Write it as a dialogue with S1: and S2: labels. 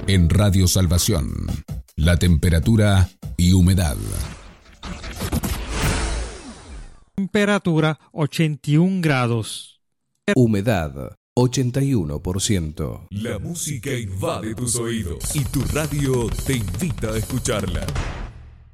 S1: En Radio Salvación, la temperatura y humedad.
S2: Temperatura 81 grados.
S3: Humedad 81%.
S4: La música invade tus oídos y tu radio te invita a escucharla.